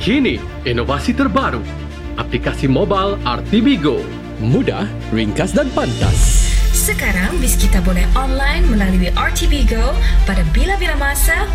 Kini, inovasi terbaru. Aplikasi mobile RTB Go. Mudah, ringkas dan pantas. Sekarang, bis kita boleh online melalui RTB Go pada bila-bila masa